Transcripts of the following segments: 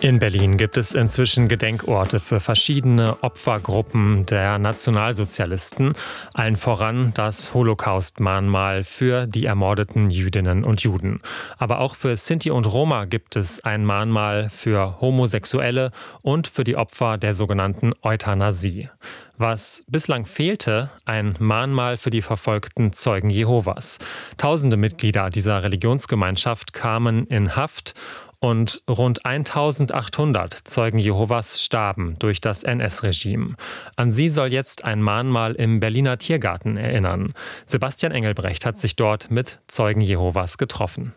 In Berlin gibt es inzwischen Gedenkorte für verschiedene Opfergruppen der Nationalsozialisten, allen voran das Holocaust-Mahnmal für die ermordeten Jüdinnen und Juden. Aber auch für Sinti und Roma gibt es ein Mahnmal für Homosexuelle und für die Opfer der sogenannten Euthanasie. Was bislang fehlte, ein Mahnmal für die verfolgten Zeugen Jehovas. Tausende Mitglieder dieser Religionsgemeinschaft kamen in Haft und rund 1800 Zeugen Jehovas starben durch das NS-Regime. An sie soll jetzt ein Mahnmal im Berliner Tiergarten erinnern. Sebastian Engelbrecht hat sich dort mit Zeugen Jehovas getroffen.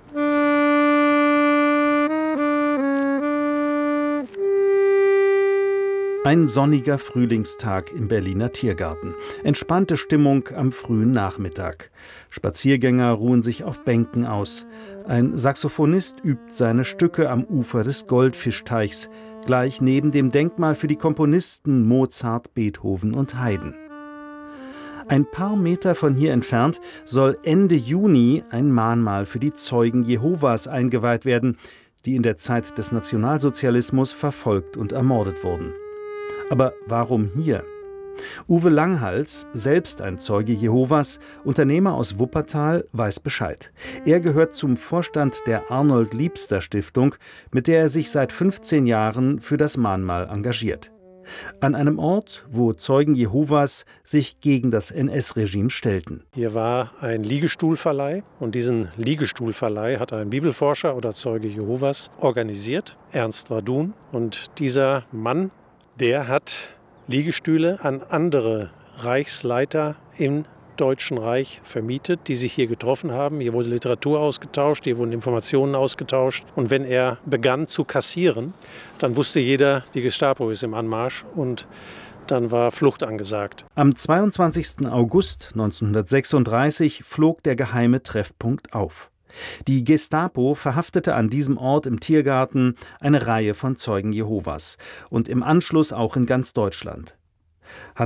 Ein sonniger Frühlingstag im Berliner Tiergarten. Entspannte Stimmung am frühen Nachmittag. Spaziergänger ruhen sich auf Bänken aus. Ein Saxophonist übt seine Stücke am Ufer des Goldfischteichs, gleich neben dem Denkmal für die Komponisten Mozart, Beethoven und Haydn. Ein paar Meter von hier entfernt soll Ende Juni ein Mahnmal für die Zeugen Jehovas eingeweiht werden, die in der Zeit des Nationalsozialismus verfolgt und ermordet wurden. Aber warum hier? Uwe Langhals, selbst ein Zeuge Jehovas, Unternehmer aus Wuppertal, weiß Bescheid. Er gehört zum Vorstand der Arnold-Liebster-Stiftung, mit der er sich seit 15 Jahren für das Mahnmal engagiert. An einem Ort, wo Zeugen Jehovas sich gegen das NS-Regime stellten. Hier war ein Liegestuhlverleih und diesen Liegestuhlverleih hat ein Bibelforscher oder Zeuge Jehovas organisiert, Ernst Wadun. Und dieser Mann, der hat Liegestühle an andere Reichsleiter im Deutschen Reich vermietet, die sich hier getroffen haben. Hier wurde Literatur ausgetauscht, hier wurden Informationen ausgetauscht. Und wenn er begann zu kassieren, dann wusste jeder, die Gestapo ist im Anmarsch und dann war Flucht angesagt. Am 22. August 1936 flog der geheime Treffpunkt auf. Die Gestapo verhaftete an diesem Ort im Tiergarten eine Reihe von Zeugen Jehovas und im Anschluss auch in ganz Deutschland.